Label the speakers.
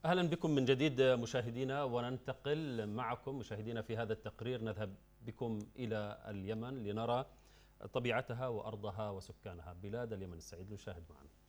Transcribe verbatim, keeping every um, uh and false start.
Speaker 1: أهلا بكم من جديد مشاهدينا، وننتقل معكم مشاهدينا في هذا التقرير. نذهب بكم إلى اليمن لنرى طبيعتها وأرضها وسكانها. بلاد اليمن السعيد، نشاهد معا.